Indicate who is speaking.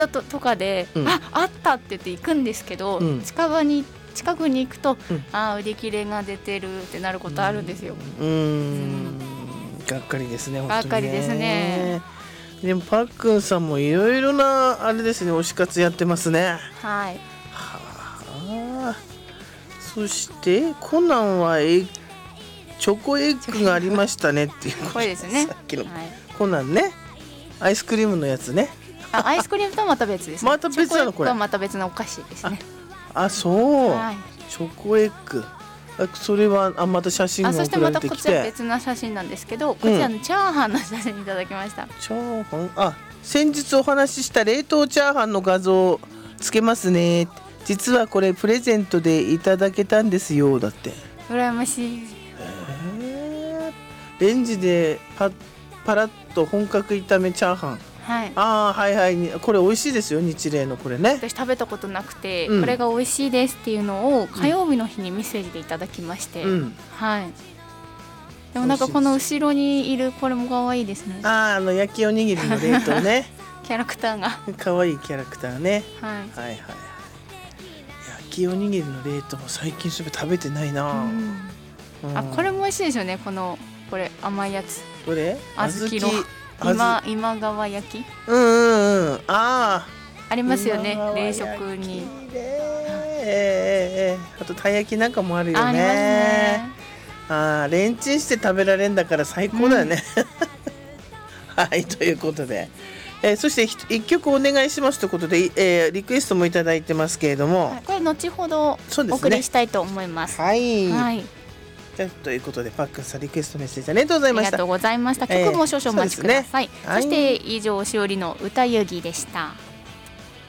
Speaker 1: とかで、あったって言って行くんですけど、近くに行くと、売り切れが出てるってなることあるんですよ。
Speaker 2: がっかりですね。
Speaker 1: がっかりですね。
Speaker 2: でもパックンさんもいろいろなあれですね、推し活やってますね。
Speaker 1: はい。
Speaker 2: そしてコナンはチョコエッグがありましたねっていう
Speaker 1: これですね。
Speaker 2: さっきのコナンね、アイスクリームのやつね。
Speaker 1: アイスクリームとはまた別ですね。
Speaker 2: また別なのこれ。
Speaker 1: チョコエッグはまた別のお菓子ですね。
Speaker 2: そう、チョコエッグ。それはまた写真が送られてきて。
Speaker 1: そしてまたこちら別な写真なんですけど、こちらのチャーハンの写真いただきました。
Speaker 2: チャーハン、先日お話しした冷凍チャーハンの画像つけますね。実はこれプレゼントでいただけたんですよ。だって
Speaker 1: 羨ましい。
Speaker 2: レンジでパラッと本格炒めチャーハン。はいこれ美味しいですよ、日例のこれね。
Speaker 1: 私食べたことなくて、これが美味しいですっていうのを火曜日の日にメッセージでいただきまして、でもなんかこの後ろにいるこれも可愛いですね。
Speaker 2: 焼きおにぎりの冷凍ね
Speaker 1: キャラクターが
Speaker 2: 可愛いキャラクターね。焼きおにぎりの冷凍最近それ食べてないな。
Speaker 1: これも美味しいですよね。これ甘いやつ。
Speaker 2: どれ？
Speaker 1: 小豆今川焼き。
Speaker 2: あ
Speaker 1: りますよね、冷食に。
Speaker 2: あとたい焼きなんかもあるよね。レンチンして食べられるんだから最高だよね。はいということで、そして1曲お願いしますということで、リクエストもいただいてますけれども、
Speaker 1: これ後ほどお送りしたいと思います。
Speaker 2: じゃということでパックンさんリクエストメッセージありがとうございました。
Speaker 1: ありがとうございました。曲も少々お待ちください。そして以上しおりの歌遊戯でした。